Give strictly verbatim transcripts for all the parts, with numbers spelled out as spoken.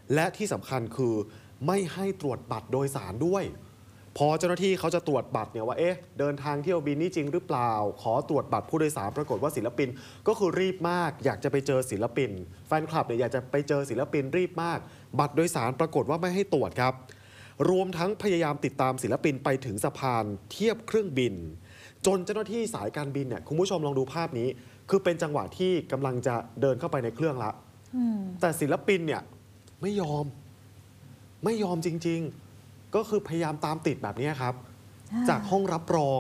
และที่สำคัญคือไม่ให้ตรวจบัตรโดยสารด้วยพอเจ้าหน้าที่เขาจะตรวจบัตรเนี่ยว่าเอ๊ะเดินทางเที่ยวบินนี่จริงหรือเปล่าขอตรวจบัตรผู้โดยสารปรากฏว่าศิลปินก็คือรีบมากอยากจะไปเจอศิลปินแฟนคลับเนี่ยอยากจะไปเจอศิลปินรีบมากบัตรโดยสารปรากฏว่าไม่ให้ตรวจครับรวมทั้งพยายามติดตามศิลปินไปถึงสะพานเทียบเครื่องบินจนเจ้าหน้าที่สายการบินเนี่ยคุณผู้ชมลองดูภาพนี้คือเป็นจังหวะที่กำลังจะเดินเข้าไปในเครื่องละแต่ศิลปินเนี่ยไม่ยอมไม่ยอมจริงๆก็คือพยายามตามติดแบบนี้ครับจากห้องรับรอง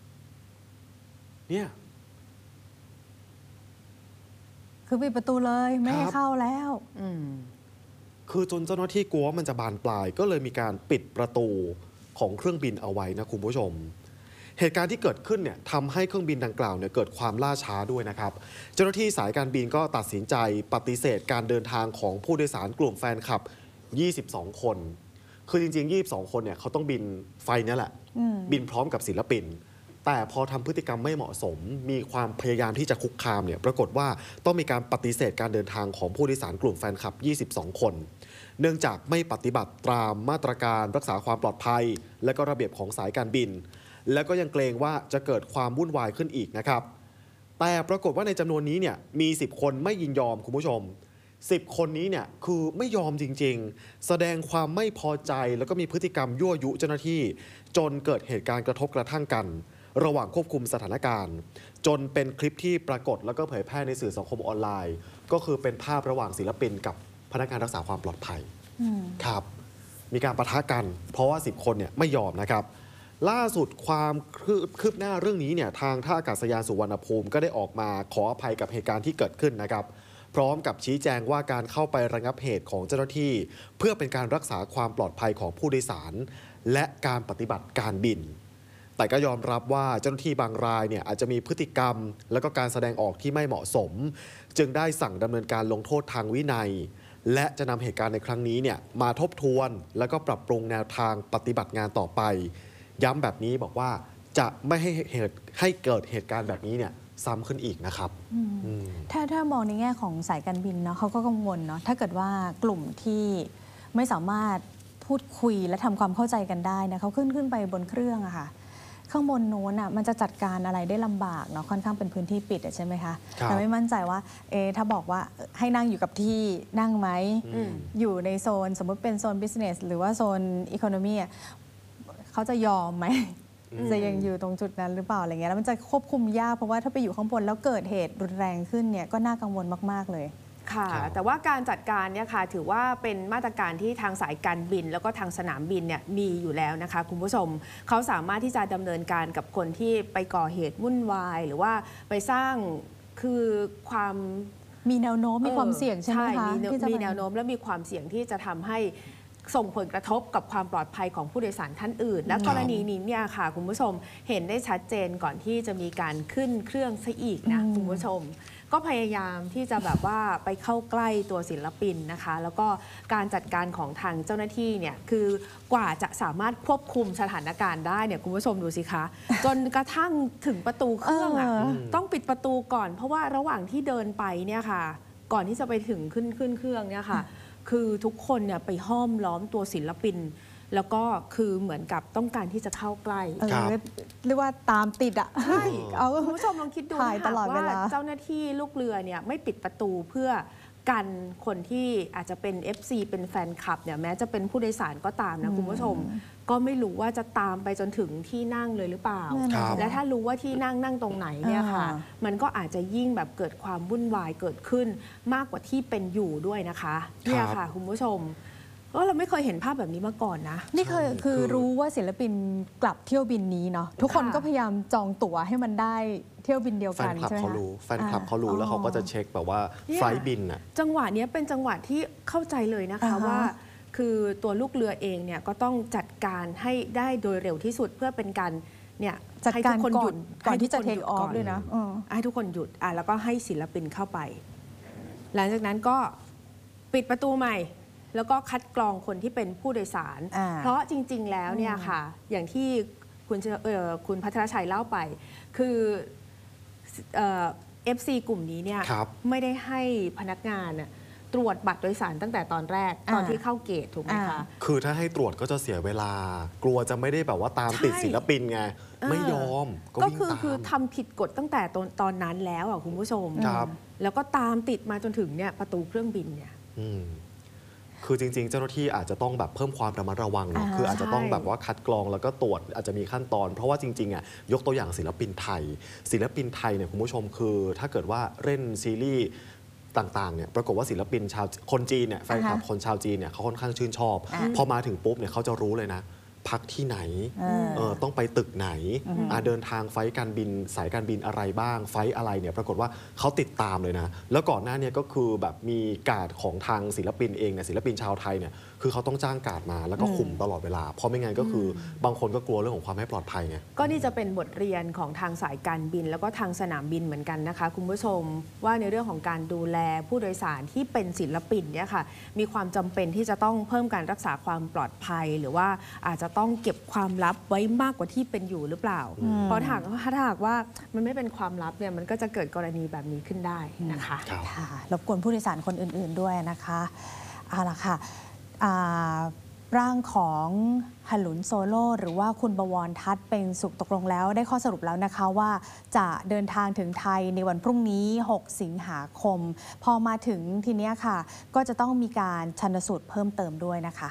เนี่ยคือปิดประตูเลยไม่ให้เข้าแล้วคือจนเจ้าหน้าที่กลัวมันจะบานปลายก็เลยมีการปิดประตูของเครื่องบินเอาไว้นะคุณผู้ชมเหตุการณ์ที่เกิดขึ้นเนี่ยทำให้เครื่องบินดังกล่าวเนี่ยเกิดความล่าช้าด้วยนะครับเจ้าหน้าที่สายการบินก็ตัดสินใจปฏิเสธการเดินทางของผู้โดยสารกลุ่มแฟนคลับยี่สิบสองคนคือจริงๆยี่สิบสองคนเนี่ยเขาต้องบินไฟนี่แหละบินพร้อมกับศิลปินแต่พอทำพฤติกรรมไม่เหมาะสมมีความพยายามที่จะคุกคามเนี่ยปรากฏว่าต้องมีการปฏิเสธการเดินทางของผู้โดยสารกลุ่มแฟนคลับยี่สิบสองคนเนื่องจากไม่ปฏิบัติตามมาตรการรักษาความปลอดภัยและก็ระเบียบของสายการบินแล้วก็ยังเกรงว่าจะเกิดความวุ่นวายขึ้นอีกนะครับแต่ปรากฏว่าในจำนวนนี้เนี่ยมีสิบคนไม่ยินยอมคุณผู้ชมสิบคนนี้เนี่ยคือไม่ยอมจริงๆแสดงความไม่พอใจแล้วก็มีพฤติกรรมยั่วยุเจ้าหน้าที่จนเกิดเหตุการณ์กระทบกระทั่งกันระหว่างควบคุมสถานการณ์จนเป็นคลิปที่ปรากฏแล้วก็เผยแพร่ในสื่อสังคมออนไลน์ก็คือเป็นภาพระหว่างศิลปินกับพนักงานรักษาความปลอดภัยครับมีการปะทะกันเพราะว่าสิบคนเนี่ยไม่ยอมนะครับล่าสุดความคืบหน้าเรื่องนี้เนี่ยทางท่าอากาศยานสุวรรณภูมิก็ได้ออกมาขออภัยกับเหตุการณ์ที่เกิดขึ้นนะครับพร้อมกับชี้แจงว่าการเข้าไประงับเหตุของเจ้าหน้าที่เพื่อเป็นการรักษาความปลอดภัยของผู้โดยสารและการปฏิบัติการบินแต่ก็ยอมรับว่าเจ้าหน้าที่บางรายเนี่ยอาจจะมีพฤติกรรมและก็การแสดงออกที่ไม่เหมาะสมจึงได้สั่งดำเนินการลงโทษทางวินัยและจะนำเหตุการณ์ในครั้งนี้เนี่ยมาทบทวนแล้วก็ปรับปรุงแนวทางปฏิบัติงานต่อไปย้ำแบบนี้บอกว่าจะไม่ให้เหตุให้เกิดเหตุการณ์แบบนี้เนี่ยซ้ำขึ้นอีกนะครับถ้าถ้ามองในแง่ของสายการบินเนาะเขาก็กังวลเนาะถ้าเกิดว่ากลุ่มที่ไม่สามารถพูดคุยและทำความเข้าใจกันได้นะเขาขึ้นขึ้นไปบนเครื่องอะค่ะข้างบนโน้นอ่ะมันจะจัดการอะไรได้ลำบากเนาะค่อนข้างเป็นพื้นที่ปิดใช่ไหมคะแต่ไม่มั่นใจว่าเอถ้าบอกว่าให้นั่งอยู่กับที่นั่งไหม อ, อยู่ในโซนสมมติเป็นโซน business หรือว่าโซน economy เขาจะยอมไหมจะยังอยู่ตรงจุดนั้นหรือเปล่าอะไรเงี้ยแล้วมันจะควบคุมยากเพราะว่าถ้าไปอยู่ข้างบนแล้วเกิดเหตุรุนแรงขึ้นเนี่ยก็น่ากังวลมากๆเลยค่ะแต่ว่าการจัดการเนี่ยค่ะถือว่าเป็นมาตรการที่ทางสายการบินแล้วก็ทางสนามบินเนี่ยมีอยู่แล้วนะคะคุณผู้ชมเขาสามารถที่จะดำเนินการกับคนที่ไปก่อเหตุวุ่นวายหรือว่าไปสร้างคือความมีแนวโน้มมีความเสี่ยงใช่ไหมคะมีแนวโน้มและมีความเสี่ยงที่จะทำให้ส่งผลกระทบกับความปลอดภัยของผู้โดยสารท่านอื่นและกรณีนี้เนี่ยค่ะคุณผู้ชมเห็นได้ชัดเจนก่อนที่จะมีการขึ้นเครื่องซะอีกนะคุณผู้ชมก็พยายามที่จะแบบว่าไปเข้าใกล้ตัวศิลปินนะคะแล้วก็การจัดการของทางเจ้าหน้าที่เนี่ยคือกว่าจะสามารถควบคุมสถานการณ์ได้เนี่ยคุณผู้ชมดูสิคะจนกระทั่งถึงประตูเครื่องอ่ะต้องปิดประตูก่อนเพราะว่าระหว่างที่เดินไปเนี่ยค่ะก่อนที่จะไปถึงขึ้นขึ้นเครื่องเนี่ยค่ะคือทุกคนเนี่ยไปห้อมล้อมตัวศิลปินแล้วก็คือเหมือนกับต้องการที่จะเข้าใกล้เรียกว่าตามติดอ่ะใช่เอาคุณผู้ชมลองคิดดูนะคะว่าเจ้าหน้าที่ลูกเรือเนี่ยไม่ปิดประตูเพื่อกันคนที่อาจจะเป็น เอฟ ซี เป็นแฟนคลับเนี่ยแม้จะเป็นผู้โดยสารก็ตามนะคุณผู้ชมก็ไม่รู้ว่าจะตามไปจนถึงที่นั่งเลยหรือเปล่าและถ้ารู้ว่าที่นั่งนั่งตรงไหนเนี่ยค่ะมันก็อาจจะยิ่งแบบเกิดความวุ่นวายเกิดขึ้นมากกว่าที่เป็นอยู่ด้วยนะคะเนี่ยค่ะคุณผู้ชมเราไม่เคยเห็นภาพแบบนี้มาก่อนนะนี่เคยคือรู้ว่าศิลปินกลับเที่ยวบินนี้เนาะทุกคนก็พยายามจองตั๋วให้มันได้เที่ยวบินเดียวกันใช่ไหมแฟนคลับเขารู้แฟนคลับเขารู้แล้วเขาก็จะเช็คแบบว่าไฟล์บินอะจังหวะนี้เป็นจังหวะที่เข้าใจเลยนะคะว่าคือตัวลูกเรือเองเนี่ยก็ต้องจัดการให้ได้โดยเร็วที่สุดเพื่อเป็นการเนี่ยจัดการคนหยุดก่อนที่จะเทคออฟด้วยนะให้ทุกคนหยุดอ่ะแล้วก็ให้ศิลปินเข้าไปหลังจากนั้นก็ปิดประตูใหม่แล้วก็คัดกรองคนที่เป็นผู้โดยสารเพราะจริงๆแล้วเนี่ยค่ะอย่างที่คุณคุณพัทรชัยเล่าไปคือเอฟซีกลุ่มนี้เนี่ยไม่ได้ให้พนักงานไปตรวจบัตรโดยสารตั้งแต่ตอนแรกตอนที่เข้าเกตถูกไหมคะคือถ้าให้ตรวจก็จะเสียเวลากลัวจะไม่ได้แบบว่าตามติดศิลปินไงไม่ยอมก็ก็วิ่งคือตามคือทำผิดกฎตั้งแต่ตอนตอนนั้นแล้วอ่ะคุณผู้ชมครับแล้วก็ตามติดมาจนถึงเนี่ยประตูเครื่องบินเนี่ยอืมคือจริงๆ เจ้าหน้าที่อาจจะต้องแบบเพิ่มความระมัดระวังเนอะอ่าคืออาจจะต้องใช่แบบว่าคัดกรองแล้วก็ตรวจอาจจะมีขั้นตอน เพราะว่าจริงๆอ่ะยกตัวอย่างศิลปินไทย ศิลปินไทยเนี่ยคุณผู้ชมคือ ถ้าเกิดว่าเล่นซีรีส์ต่างๆเนี่ยปรากฏว่าศิลปินชาวคนจีนเนี่ยแฟนคลับอ่าฮะคนชาวจีนเนี่ยเขาค่อนข้างชื่นชอบอ่าพอมาถึงปุ๊บเนี่ยเขาจะรู้เลยนะ พักที่ไหนเออเออต้องไปตึกไหนอ่ะเดินทางไฟล์การบินสายการบินอะไรบ้าง ไฟล์อะไรเนี่ยปรากฏว่าเขาติดตามเลยนะ แล้วก่อนหน้าเนี่ยก็คือแบบมีการ์ดของทางศิลปินเองเนี่ยศิลปินชาวไทยเนี่ยคือเขาต้องจ้างการ์ดมาแล้วก็คุมตลอดเวลา เพราะไม่งั้นก็คือบางคนก็กลัวเรื่องของความไม่ปลอดภัยไงก็นี่จะเป็นบทเรียนของทางสายการบิน แล้วก็ทางสนามบินเหมือนกันนะคะคุณผู้ชมว่าในเรื่องของการดูแลผู้โดยสารที่เป็นศิลปินเนี่ยค่ะมีความจำเป็นที่จะต้องเพิ่มการรักษาความปลอดภัย หรือว่าอาจจะต้องเก็บความลับไว้มากกว่าที่เป็นอยู่หรือเปล่า เพราะถ้าหากว่าถ้าหากว่ามันไม่เป็นความลับเนี่ยมันก็จะเกิดกรณีแบบนี้ขึ้นได้นะคะครับค่ะรบกวนผู้โดยสารคนอื่น ๆด้วยนะคะเอาล่ะค่ะอ่าร่างของหลุนโซโล่หรือว่าคุณบวรทัศน์เป็นสุขตกลงแล้วได้ข้อสรุปแล้วนะคะว่าจะเดินทางถึงไทยในวันพรุ่งนี้ หก สิงหาคม พอมาถึงทีเนี้ยค่ะ ก็จะต้องมีการชันสูตรเพิ่มเติมด้วยนะคะ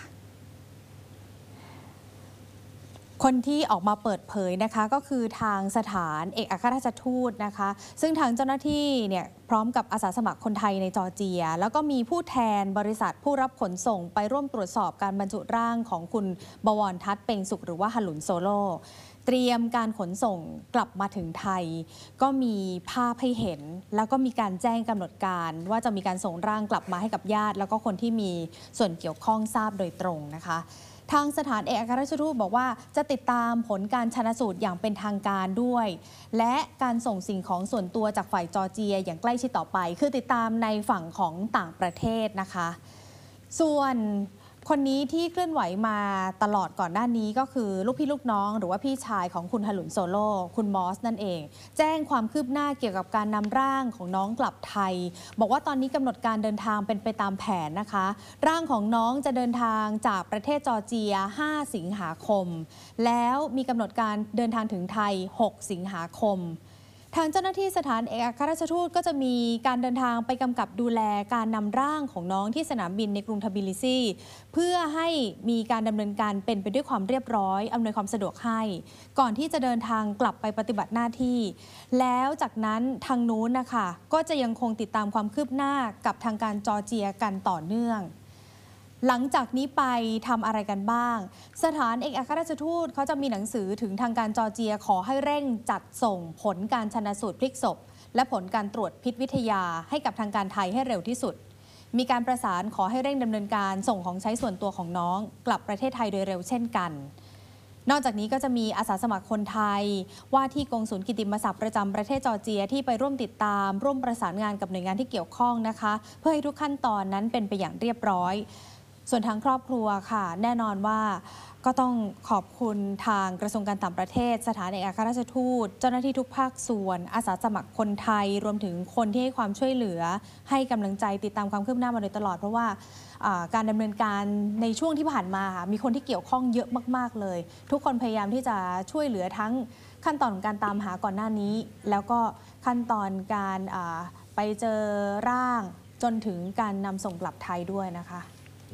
คนที่ออกมาเปิดเผยนะคะก็คือทางสถานเอกอัครราชทูตนะคะซึ่งทางเจ้าหน้าที่เนี่ยพร้อมกับอาสาสมัครคนไทยในจอร์เจีย แล้วก็มีผู้แทนบริษัทผู้รับขนส่งไปร่วมตรวจสอบการบรรจุร่างของคุณบวรทัศน์เป่งสุขหรือว่าหลุนโซโล่เตรียมการขนส่งกลับมาถึงไทย ก็มีภาพให้เห็น แล้วก็มีการแจ้งกำหนดการว่าจะมีการส่งร่างกลับมาให้กับญาติ แล้วก็คนที่มีส่วนเกี่ยวข้องทราบโดยตรงนะคะทางสถานเอกอัครราชทูตบอกว่าจะติดตามผลการชันสูตรอย่างเป็นทางการด้วย และการส่งสิ่งของส่วนตัวจากฝ่ายจอร์เจียอย่างใกล้ชิดต่อไป คือติดตามในฝั่งของต่างประเทศนะคะ ส่วนคนนี้ที่เคลื่อนไหวมาตลอดก่อนหน้านี้ก็คือลูกพี่ลูกน้องหรือว่าพี่ชายของคุณหลุนโซโล่คุณมอสนั่นเอง แจ้งความคืบหน้าเกี่ยวกับการนำร่างของน้องกลับไทย บอกว่าตอนนี้กำหนดการเดินทางเป็นไปตามแผนนะคะ ร่างของน้องจะเดินทางจากประเทศจอร์เจีย ห้า สิงหาคม แล้วมีกำหนดการเดินทางถึงไทย หก สิงหาคม ทางเจ้าหน้าที่สถานเอกอัครราชทูตก็จะมีการเดินทางไปกำกับดูแลการนำร่างของน้องที่สนามบินในกรุงทบิลิซีเพื่อให้มีการดำเนินการเป็นไปด้วยความเรียบร้อยอำนวยความสะดวกให้ ก่อนที่จะเดินทางกลับไปปฏิบัติหน้าที่ แล้วจากนั้นทางนู้นนะคะก็จะยังคงติดตามความคืบหน้ากับทางการจอร์เจียกันต่อเนื่องหลังจากนี้ไปทำอะไรกันบ้าง สถานเอกอัครราชทูตเขาจะมีหนังสือถึงทางการจอร์เจียขอให้เร่งจัดส่งผลการชันสูตรพลิกศพและผลการตรวจพิษวิทยาให้กับทางการไทยให้เร็วที่สุด มีการประสานขอให้เร่งดำเนินการส่งของใช้ส่วนตัวของน้องกลับประเทศไทยโดยเร็วเช่นกัน นอกจากนี้ก็จะมีอาสาสมัครคนไทยว่าที่กงสุลกิตติมศักดิ์ประจำประเทศจอร์เจียที่ไปร่วมติดตามร่วมประสานงานกับหน่วยงานที่เกี่ยวข้องนะคะเพื่อให้ทุกขั้นตอนนั้นเป็นไปอย่างเรียบร้อยส่วนทางครอบครัวค่ะแน่นอนว่าก็ต้องขอบคุณทางกระทรวงการต่างประเทศสถานเอกอัครราชทูตเจ้าหน้าที่ทุกภาคส่วนอาสาสมัครคนไทยรวมถึงคนที่ให้ความช่วยเหลือให้กำลังใจติดตามความคืบหน้ามาโดยตลอดเพราะว่าการดำเนินการในช่วงที่ผ่านมามีคนที่เกี่ยวข้องเยอะมากๆเลยทุกคนพยายามที่จะช่วยเหลือทั้งขั้นตอนของการตามหาก่อนหน้านี้แล้วก็ขั้นตอนการไปเจอร่างจนถึงการนำส่งกลับไทยด้วยนะคะ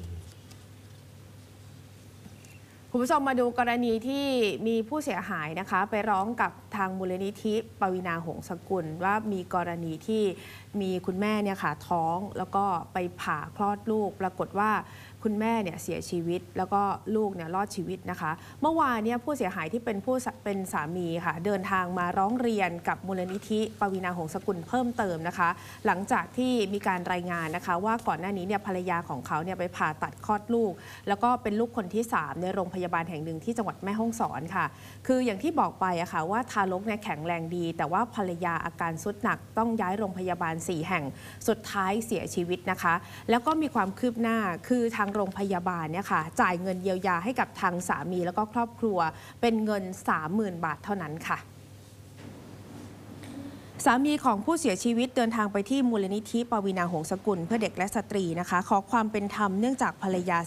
คุณผู้ชมมาดูกรณีที่มีผู้เสียหายนะคะไปร้องกับทางมูลนิธิปวีณาหงสกุลว่ามีกรณีที่มีคุณแม่เนี่ยค่ะท้องแล้วก็ไปผ่าคลอดลูกปรากฏว่าคุณแม่เนี่ยเสียชีวิตแล้วก็ลูกเนี่ยรอดชีวิตนะคะเมื่อวานเนี่ยผู้เสียหายที่เป็นผู้เป็นสามีค่ะเดินทางมาร้องเรียนกับมูลนิธิปวีณาหงสกุลเพิ่มเติมนะคะหลังจากที่มีการรายงานนะคะว่าก่อนหน้านี้เนี่ยภรรยาของเขาเนี่ยไปผ่าตัดคลอดลูกแล้วก็เป็นลูกคนที่สามในโรงพยาบาลแห่งหนึ่งที่จังหวัดแม่ฮ่องสอนค่ะคืออย่างที่บอกไปอะค่ะว่าทารกเนี่ยแข็งแรงดีแต่ว่าภรรยาอาการทรุดหนักต้องย้ายโรงพยาบาลสี่แห่งสุดท้ายเสียชีวิตนะคะแล้วก็มีความคืบหน้าคือทางโรงพยาบาลเนี่ยค่ะจ่ายเงินเยียวยาให้กับทางสามีแล้วก็ครอบครัวเป็นเงิน สามหมื่น บาทเท่านั้นค่ะสามีของผู้เสียชีวิตเดินทางไปที่มูลนิธิปวีณาหงสกุลเพื่อเด็กและสตรีนะคะขอความเป็นธรรมเนื่องจากภรรยา